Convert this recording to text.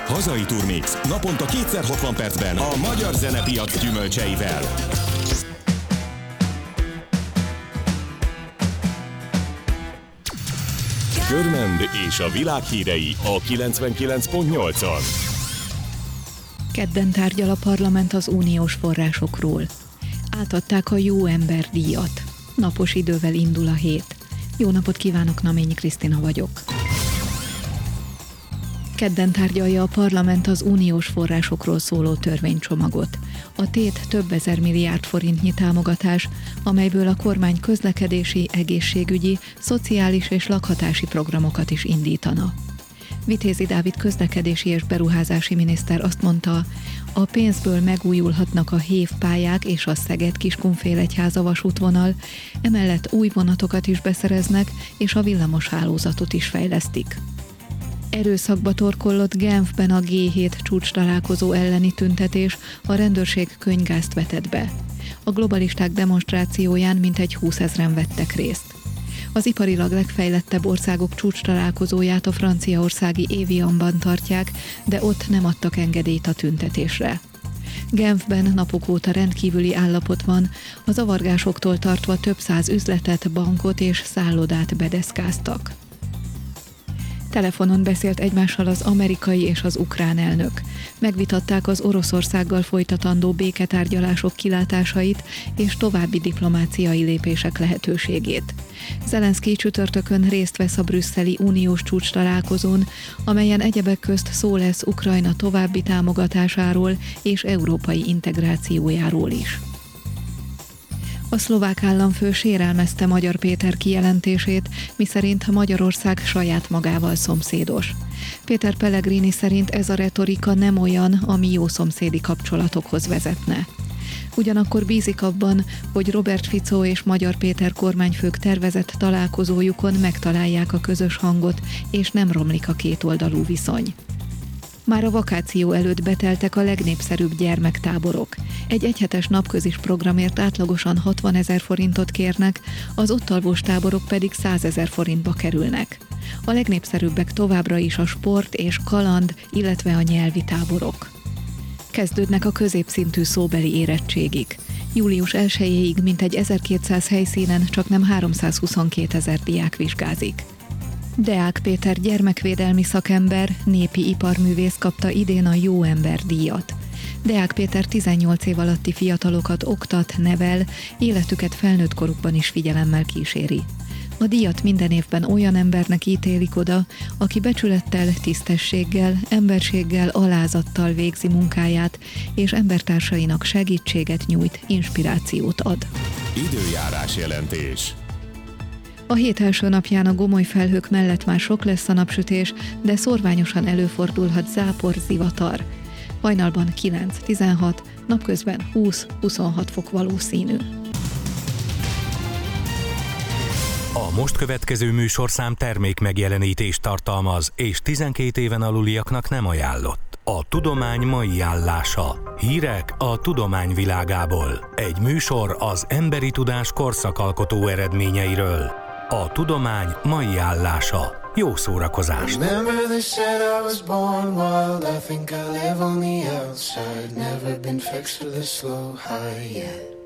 Hazai Turmix. Naponta 2x60 percben a magyar zenepiac gyümölcseivel. Körmend és a világ hírei a 99.8-on. Kedden tárgyal a parlament az uniós forrásokról. Átadták a Jó Ember díjat. Napos idővel indul a hét. Jó napot kívánok, Naményi Krisztina vagyok. Kedden tárgyalja a parlament az uniós forrásokról szóló törvénycsomagot. A tét több ezer milliárd forintnyi támogatás, amelyből a kormány közlekedési, egészségügyi, szociális és lakhatási programokat is indítana. Vitézi Dávid közlekedési és beruházási miniszter azt mondta, a pénzből megújulhatnak a HÉV pályák és a Szeged-Kiskunfélegyháza vasútvonal, emellett új vonatokat is beszereznek, és a villamos hálózatot is fejlesztik. Erőszakba torkollott Genfben a G7 csúcstalálkozó elleni tüntetés, a rendőrség könyvgázt vetett be. A globalisták demonstrációján mintegy 20 000-en vettek részt. Az iparilag legfejlettebb országok csúcstalálkozóját a franciaországi Évianban tartják, de ott nem adtak engedélyt a tüntetésre. Genfben napok óta rendkívüli állapot van, a zavargásoktól tartva több száz üzletet, bankot és szállodát bedeszkáztak. Telefonon beszélt egymással az amerikai és az ukrán elnök. Megvitatták az Oroszországgal folytatandó béketárgyalások kilátásait és további diplomáciai lépések lehetőségét. Zelenszky csütörtökön részt vesz a brüsszeli uniós csúcstalálkozón, amelyen egyebek közt szó lesz Ukrajna további támogatásáról és európai integrációjáról is. A szlovák államfő sérelmezte Magyar Péter kijelentését, miszerint Magyarország saját magával szomszédos. Péter Pellegrini szerint ez a retorika nem olyan, ami jó szomszédi kapcsolatokhoz vezetne. Ugyanakkor bízik abban, hogy Robert Fico és Magyar Péter kormányfők tervezett találkozójukon megtalálják a közös hangot, és nem romlik a kétoldalú viszony. Már a vakáció előtt beteltek a legnépszerűbb gyermektáborok. Egy egyhetes napközis programért átlagosan 60 000 forintot kérnek, az ott alvós táborok pedig 100 000 forintba kerülnek. A legnépszerűbbek továbbra is a sport és kaland, illetve a nyelvi táborok. Kezdődnek a középszintű szóbeli érettségik. Július 1-ig mintegy 1200 helyszínen csaknem 322 000 diák vizsgázik. Deák Péter gyermekvédelmi szakember, népi iparművész kapta idén a Jó Ember díjat. Deák Péter 18 év alatti fiatalokat oktat, nevel, életüket felnőtt korukban is figyelemmel kíséri. A díjat minden évben olyan embernek ítélik oda, aki becsülettel, tisztességgel, emberséggel, alázattal végzi munkáját, és embertársainak segítséget nyújt, inspirációt ad. Időjárás jelentés. A hét első napján a gomoly felhők mellett már sok lesz a napsütés, de szórványosan előfordulhat zápor, zivatar. Hajnalban 9-16, napközben 20-26 fok valószínű. A most következő műsorszám termékmegjelenítést tartalmaz, és 12 éven aluliaknak nem ajánlott. A tudomány mai állása. Hírek a tudomány világából. Egy műsor az emberi tudás korszakalkotó eredményeiről. A tudomány mai állása. Jó szórakozást! Remember they said I was born wild, I think I live on the outside. Never been fixed with a slow high yet.